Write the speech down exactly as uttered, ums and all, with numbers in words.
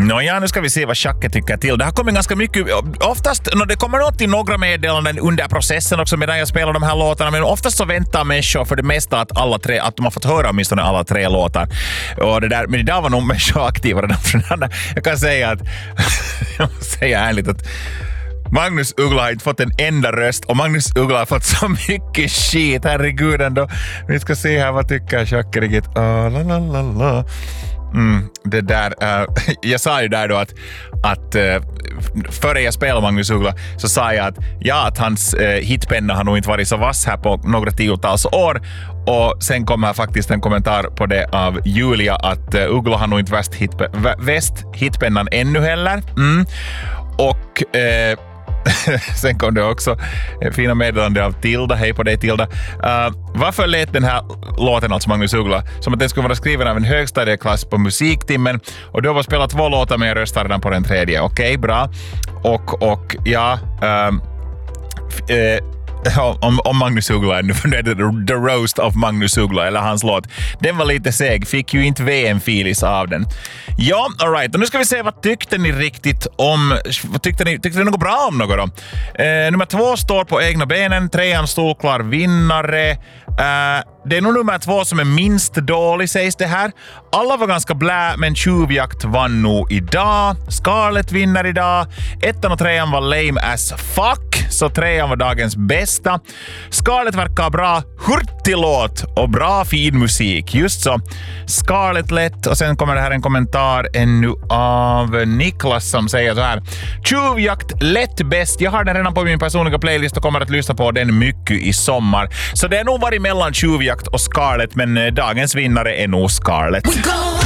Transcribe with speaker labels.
Speaker 1: Nåja, nu ska vi se vad Jacke tycker till. Det har kommit ganska mycket, oftast när det kommer något i några meddelanden under processen också medan jag spelar de här låtarna, men oftast så väntar människor för det mesta att alla tre, att de har fått höra åtminstone alla tre låtar. Och det där, men idag var nog människor aktivare än jag kan säga att jag måste säga ärligt att Magnus Uggla har inte fått en enda röst och Magnus Uggla har fått så mycket skit, herregud ändå. Vi ska se här, vad tycker Jacke riktigt? Oh, la, la, la, la. Mm, det där, uh, jag sa ju där då att, att uh, före jag spelade Magnus Uggla så sa jag att ja, att hans uh, hitpenna har nog inte varit så vass här på några tiotals år, och sen kommer faktiskt en kommentar på det av Julia att uh, Uggla har nog inte väst, hitpe- väst hitpennan ännu heller. Mm. Och uh, sen kom det också fina meddelande av Tilda. Hej på dig, Tilda. Uh, varför lät den här låten, alltså Magnus Uggla, som att den skulle vara skriven av en högstadieklass på musiktimmen, och du har spelat två låtar men jag röstar redan på den tredje. Okej, okay, bra. Och, och ja... Um, f- uh, Om, om Magnus Uggla är nu The Roast of Magnus Uggla eller hans låt. Den var lite seg, fick ju inte V M-filis av den. Ja, alright. Och nu ska vi se, vad tyckte ni riktigt om, vad tyckte ni, tyckte ni något bra om något då? Eh, nummer två står på egna benen, trean stod klar vinnare. Eh, det är nog nummer två som är minst dålig, sägs det här. Alla var ganska blä, men Tjuvjakt vann nog idag. Scarlett vinner idag. Ettan och trean var lame as fuck, så trean var dagens bästa. Scarlett verkar bra, hurtig låt och bra fin musik. Just så. Scarlett lätt, och sen kommer det här en kommentar ännu av Niklas som säger så här: Tjuvjakt lätt bäst. Jag har den redan på min personliga playlist och kommer att lyssna på den mycket i sommar. Så det är nog varit mellan Tjuvjakt och Scarlett, men dagens vinnare är nog Scarlett.